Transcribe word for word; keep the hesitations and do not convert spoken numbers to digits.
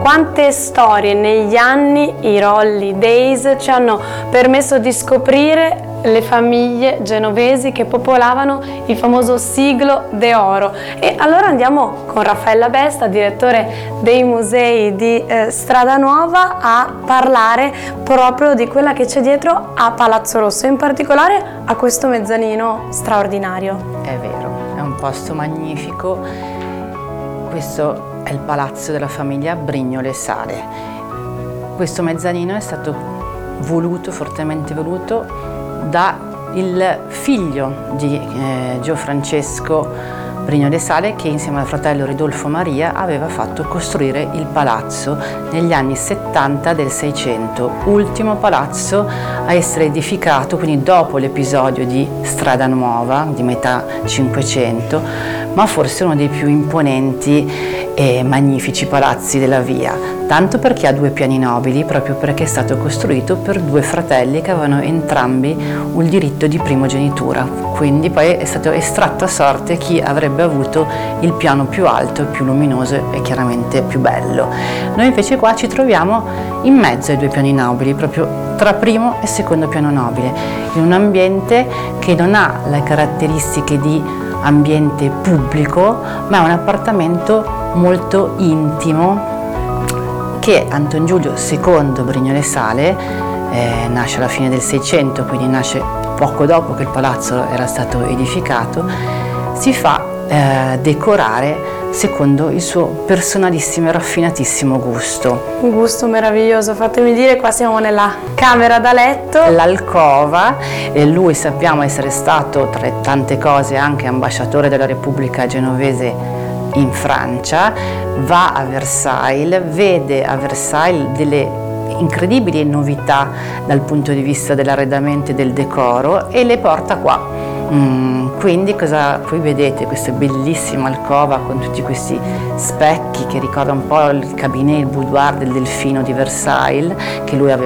quante storie negli anni i Rolly Days ci hanno permesso di scoprire le famiglie genovesi che popolavano il famoso siglo d'oro. E allora andiamo con Raffaella Besta, direttore dei musei di eh, Strada Nuova, a parlare proprio di quella che c'è dietro a Palazzo Rosso, in particolare a questo mezzanino straordinario. È vero, è un posto magnifico. Questo è il palazzo della famiglia Brignole Sale. Questo mezzanino è stato voluto, fortemente voluto, da il figlio di eh, Gio Francesco Brignole Sale, che insieme al fratello Ridolfo Maria aveva fatto costruire il palazzo negli anni settanta del Seicento, ultimo palazzo a essere edificato, quindi dopo l'episodio di Strada Nuova di metà Cinquecento, ma forse uno dei più imponenti e magnifici palazzi della via, tanto perché ha due piani nobili, proprio perché è stato costruito per due fratelli che avevano entrambi il diritto di primogenitura, quindi poi è stato estratto a sorte chi avrebbe avuto il piano più alto, più luminoso e chiaramente più bello. Noi invece qua ci troviamo in mezzo ai due piani nobili, proprio tra primo e secondo piano nobile, in un ambiente che non ha le caratteristiche di ambiente pubblico, ma è un appartamento molto intimo che Anton Giulio secondo Brignole Sale, eh, nasce alla fine del Seicento, quindi nasce poco dopo che il palazzo era stato edificato, si fa eh, decorare secondo il suo personalissimo e raffinatissimo gusto. Un gusto meraviglioso, fatemi dire, qua siamo nella camera da letto. L'alcova, e lui sappiamo essere stato tra le tante cose anche ambasciatore della Repubblica Genovese in Francia, va a Versailles, vede a Versailles delle incredibili novità dal punto di vista dell'arredamento e del decoro e le porta qua. Mm, quindi cosa qui vedete? Questa bellissima alcova con tutti questi specchi che ricordano un po' il cabinet, il boudoir del Delfino di Versailles che lui ave-